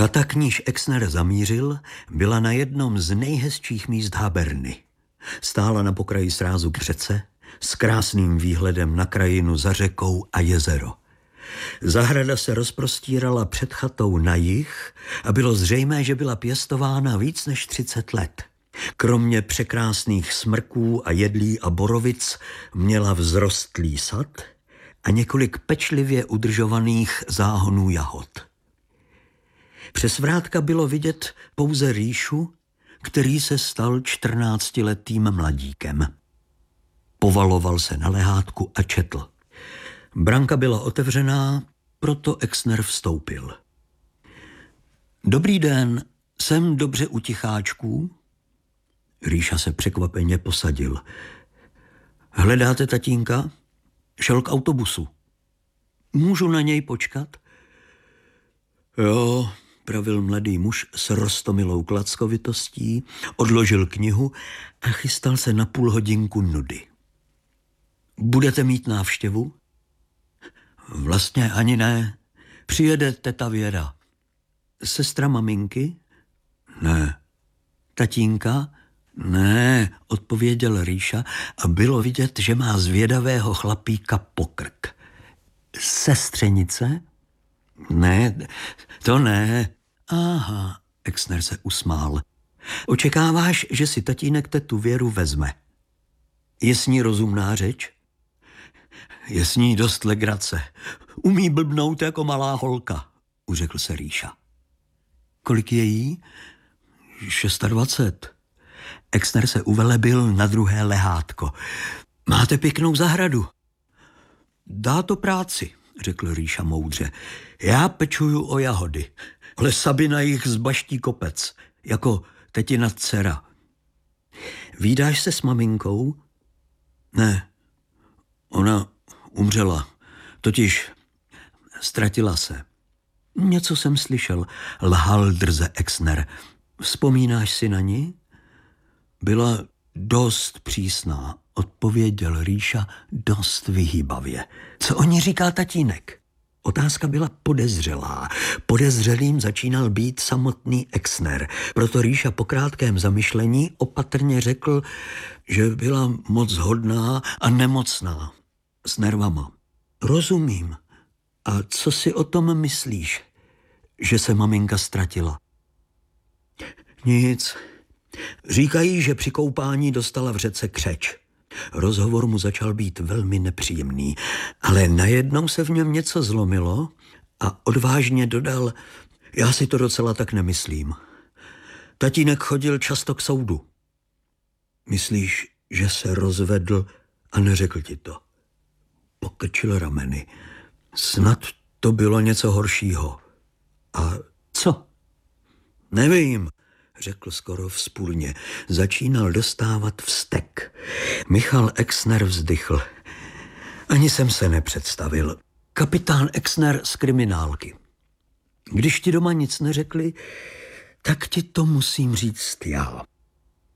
Chata, k níž Exner zamířil, byla na jednom z nejhezčích míst Haberny. Stála na pokraji srázu k řece s krásným výhledem na krajinu za řekou a jezero. Zahrada se rozprostírala před chatou na jih a bylo zřejmé, že byla pěstována víc než 30 let. Kromě překrásných smrků a jedlí a borovic měla vzrostlý sad a několik pečlivě udržovaných záhonů jahod. Přes vrátka bylo vidět pouze Ríšu, který se stal 14letým mladíkem. Povaloval se na lehátku a četl. Branka byla otevřená, proto Exner vstoupil. Dobrý den, jsem dobře u ticháčků? Ríša se překvapeně posadil. Hledáte tatínka? Šel k autobusu. Můžu na něj počkat? Jo, pravil mladý muž s roztomilou klackovitostí, odložil knihu a chystal se na půl hodinku nudy. Budete mít návštěvu? Vlastně ani ne. Přijede teta Věra. Sestra maminky? Ne. Tatínka? Ne, odpověděl Ríša a bylo vidět, že má zvědavého chlapíka pokrk. Sestřenice? Ne, to ne. Aha, Exner se usmál. Očekáváš, že si tatínek tetu Věru vezme. Je s ní rozumná řeč? Je s ní dost legrace. Umí blbnout jako malá holka, uřekl se Ríša. Kolik je jí? 26. Exner se uvelebil na druhé lehátko. Máte pěknou zahradu. Dá to práci, řekl Ríša moudře. Já pečuju o jahody, ale Sabina jich zbaští kopec, jako tetina dcera. Vídáš se s maminkou? Ne, ona umřela, totiž ztratila se. Něco jsem slyšel, lhal drze Exner. Vzpomínáš si na ní? Byla dost přísná, odpověděl Ríša dost vyhýbavě. Co o ní říkal tatínek? Otázka byla podezřelá. Podezřelým začínal být samotný Exner. Proto Ríša po krátkém zamyšlení opatrně řekl, že byla moc hodná a nemocná. S nervama. Rozumím. A co si o tom myslíš, že se maminka ztratila? Nic. Říkají, že při koupání dostala v řece křeč. Rozhovor mu začal být velmi nepříjemný, ale najednou se v něm něco zlomilo a odvážně dodal, já si to docela tak nemyslím. Tatínek chodil často k soudu. Myslíš, že se rozvedl a neřekl ti to? Pokrčil rameny. Snad to bylo něco horšího. A co? Nevím, řekl skoro vzpůrně. Začínal dostávat vztek. Michal Exner vzdychl. Ani jsem se nepředstavil. Kapitán Exner z kriminálky. Když ti doma nic neřekli, tak ti to musím říct já.